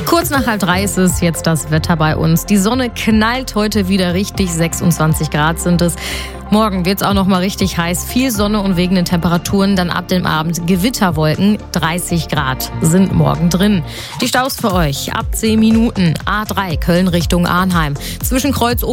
Kurz nach 2:30 ist es jetzt das Wetter bei uns. Die Sonne knallt heute wieder richtig, 26 Grad sind es. Morgen wird es auch noch mal richtig heiß. Viel Sonne und wegen den Temperaturen dann ab dem Abend Gewitterwolken. 30 Grad sind morgen drin. Die Staus für euch ab 10 Minuten. A3 Köln Richtung Arnheim. Zwischen Kreuz